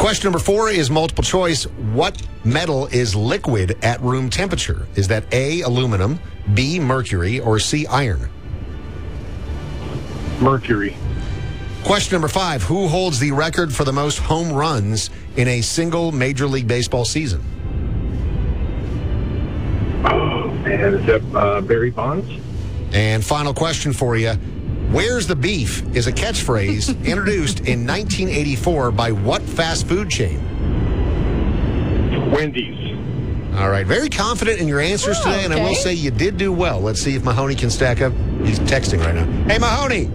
Question number 4 is multiple choice. What metal is liquid at room temperature? Is that A, aluminum, B, mercury, or C, iron? Mercury. Question number 5. Who holds the record for the most home runs in a single Major League Baseball season? Oh, man. Is that Barry Bonds? And final question for you. Where's the beef is a catchphrase introduced in 1984 by what fast food chain? Wendy's. All right. Very confident in your answers today, and I will say you did do well. Let's see if Mahoney can stack up. He's texting right now. Hey, Mahoney.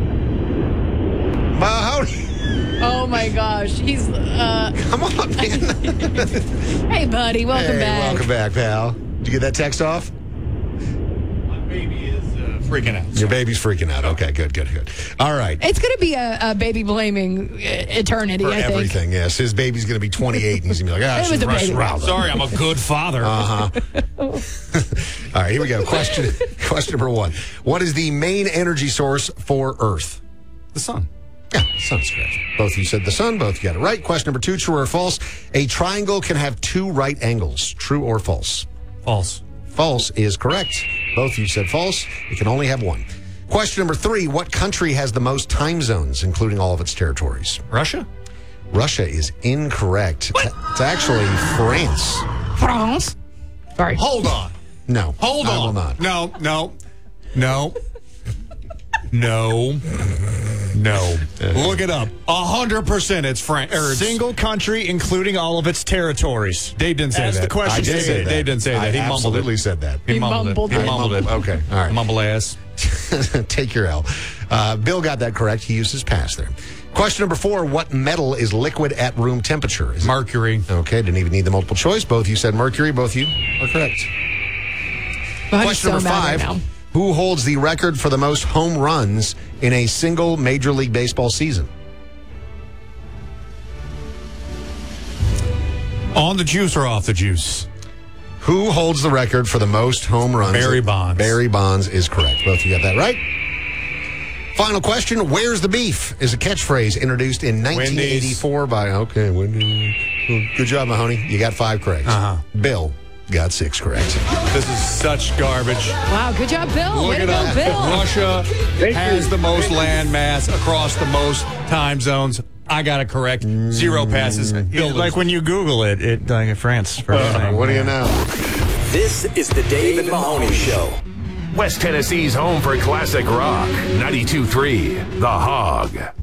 Mahoney. Oh, my gosh. He's, Come on, man. Hey, buddy. Welcome back. Welcome back, pal. Did you get that text off? My baby is freaking out. Your baby's freaking out. Okay, good. All right. It's going to be a baby blaming eternity, For I think. everything, yes. His baby's going to be 28, and he's going to be like, It was a baby. Sorry, I'm a good father. All right, here we go. Question number 1. What is the main energy source for Earth? The sun. Yeah, sun's correct. Both of you said the sun. Both got it right. Question number 2, true or false? A triangle can have 2 right angles. True or false? False. False is correct. Both of you said false. It can only have 1. Question number 3, what country has the most time zones, including all of its territories? Russia? Russia is incorrect. It's actually France. France. Sorry. Hold on. No. Hold on. I will not. No. Look it up. 100% it's France. Single country, including all of its territories. Dave didn't say As that. the question I did stated. say that. Dave didn't say that. I He mumbled absolutely it. said that. He mumbled it. He He mumbled it. Okay. All right. Mumble ass. Take your L. Bill got that correct. He used his pass there. Question number 4, what metal is liquid at room temperature? Is it- Mercury. Okay, didn't even need the multiple choice. Both of you said mercury. Both of you are correct. I'm Question so number mad 5, right now. who holds the record for the most home runs in a single Major League Baseball season? On the juice or off the juice? Who holds the record for the most home runs? Barry Bonds. Barry Bonds is correct. Both of you got that right. Final question. Where's the beef is a catchphrase introduced in 1984 by... Okay, Wendy's. Good job, Mahoney. You got 5 correct. Bill got 6 correct. This is such garbage. Wow, good job, Bill. Look Way to it go, up. Bill. Russia has the most land mass across the most time zones. I got it correct. 0 passes. Bill Like when you Google it like France. First thing. What do you know? This is the Dave and Mahoney Show. West Tennessee's home for classic rock. 92.3 The Hog.